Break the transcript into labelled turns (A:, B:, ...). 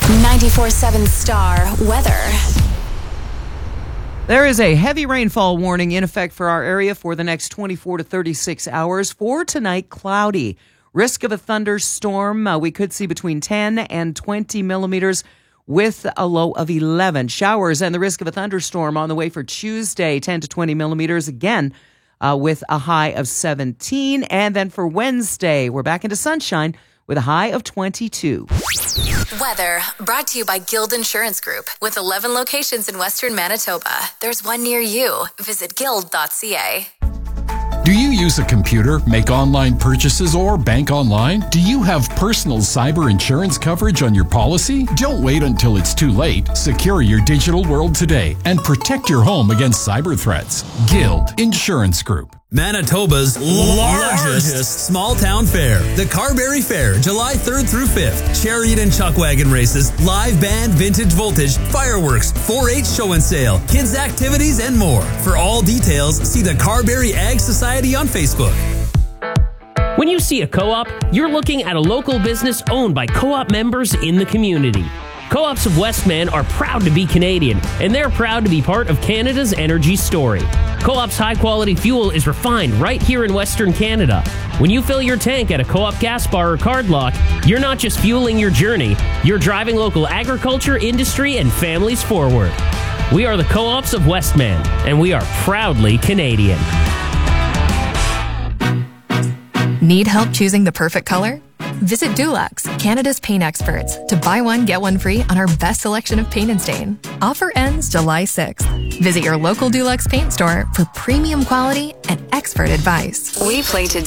A: 94.7 Star Weather.
B: There is a heavy rainfall warning in effect for our area for the next 24 to 36 hours. For tonight, cloudy. Risk of a thunderstorm. We could see between 10 and 20 millimeters with a low of 11. Showers and the risk of a thunderstorm on the way for Tuesday, 10 to 20 millimeters again with a high of 17. And then for Wednesday, we're back into sunshine with a high of 22.
A: Weather brought to you by Guild Insurance Group. With 11 locations in Western Manitoba, there's one near you. Visit guild.ca.
C: Do you use a computer, make online purchases, or bank online? Do you have personal cyber insurance coverage on your policy? Don't wait until it's too late. Secure your digital world today and protect your home against cyber threats. Guild Insurance Group.
D: Manitoba's largest small town fair, the Carberry Fair, July 3rd through 5th. Chariot and chuck wagon races, live band, vintage voltage, fireworks, 4-H show and sale, kids activities, and more. For all details, see the Carberry Ag Society on Facebook.
E: When you see a co-op, you're looking at a local business owned by co-op members in the community. Co-ops of Westman are proud to be Canadian, and they're proud to be part of Canada's energy story. Co-op's high-quality fuel is refined right here in Western Canada. When you fill your tank at a Co-op gas bar or card lock, you're not just fueling your journey, you're driving local agriculture, industry, and families forward. We are the Co-ops of Westman, and we are proudly Canadian.
F: Need help choosing the perfect color? Visit Dulux, Canada's paint experts, to buy one, get one free on our best selection of paint and stain. Offer ends July 6th. Visit your local Dulux paint store for premium quality and expert advice.
A: We play today.